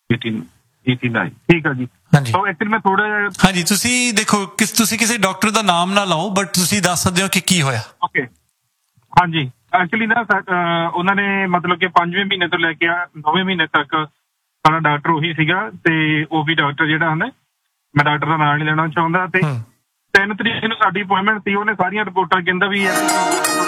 89 ਠੀਕ ਆ ਜੀ। ਹਾਂਜੀ ਸੋ ਐਕਚੁਅਲੀ ਮੈਂ ਥੋੜਾ ਜਿਹਾ ਹਾਂਜੀ ਤੁਸੀਂ ਦੇਖੋ ਤੁਸੀਂ ਕਿਸੇ ਡਾਕਟਰ ਦਾ ਨਾਮ ਨਾ ਲਾਓ ਬਟ ਤੁਸੀਂ ਦੱਸ ਸਕਦੇ ਹੋ ਕਿ ਕੀ ਹੋਇਆ। ਓਕੇ ਹਾਂਜੀ ਐਕਚੁਅਲੀ ਨਾ ਉਹਨਾਂ ਨੇ ਮਤਲਬ ਕਿ 5ਵੇਂ ਮਹੀਨੇ ਤੋਂ ਲੈ ਕੇ 9ਵੇਂ ਮਹੀਨੇ ਤੱਕ ਸਾਡਾ ਡਾਕਟਰ ਉਹੀ ਸੀਗਾ ਤੇ ਉਹ ਵੀ ਡਾਕਟਰ ਜਿਹੜਾ ਹੁੰਦਾ ਮੈਂ ਡਾਕਟਰ ਦਾ ਨਾਮ ਨਹੀਂ ਲੈਣਾ ਚਾਹੁੰਦਾ ਤੇ 3 ਤਰੀਕ ਨੂੰ ਸਾਡੀ ਅਪੁਆਇੰਟਮੈਂਟ ਸੀ। ਉਹਨੇ ਸਾਰੀਆਂ ਰਿਪੋਰਟਾਂ ਕਹਿੰਦਾ ਵੀ